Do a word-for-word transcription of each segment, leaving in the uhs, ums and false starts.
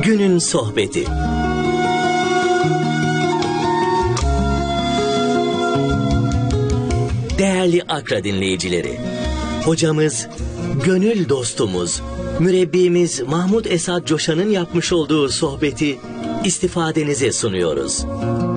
Günün sohbeti. Değerli Akra dinleyicileri, hocamız, gönül dostumuz, mürebbimiz Mahmud Esad Coşan'ın yapmış olduğu sohbeti istifadenize sunuyoruz.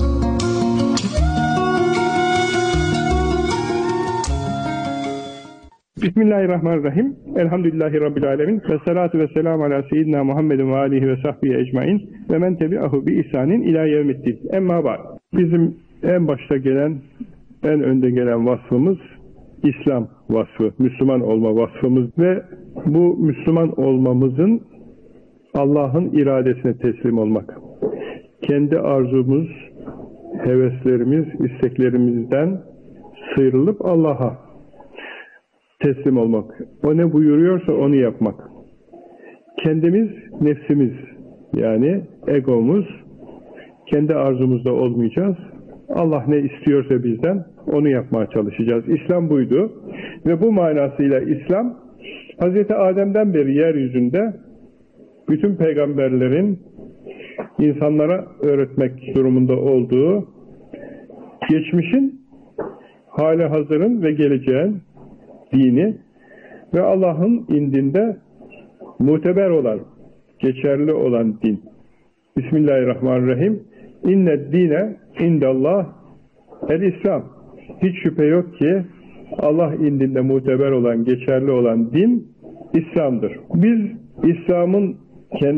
Bismillahirrahmanirrahim. Elhamdülillahi Rabbil alemin. Ve salatu ve selamu ala seyyidina Muhammedin ve alihi ve sahbihi ecmain. Ve men tebi'ahu bi ihsanin ila yevmiddin. Emma ba'd. Bizim en başta gelen, en önde gelen vasfımız İslam vasfı, Müslüman olma vasfımız ve bu Müslüman olmamızın Allah'ın iradesine teslim olmak. Kendi arzumuz, heveslerimiz, isteklerimizden sıyrılıp Allah'a teslim olmak. O ne buyuruyorsa onu yapmak. Kendimiz, nefsimiz, yani egomuz, kendi arzumuzda olmayacağız. Allah ne istiyorsa bizden onu yapmaya çalışacağız. İslam buydu. Ve bu manasıyla İslam, Hazreti Adem'den beri yeryüzünde bütün peygamberlerin insanlara öğretmek durumunda olduğu, geçmişin, hali hazırın ve geleceğin dini ve Allah'ın indinde muteber olan, geçerli olan din. Bismillahirrahmanirrahim. İnned dine indallah el-İslam. Hiç şüphe yok ki Allah indinde muteber olan, geçerli olan din İslam'dır. Biz İslam'ın kendi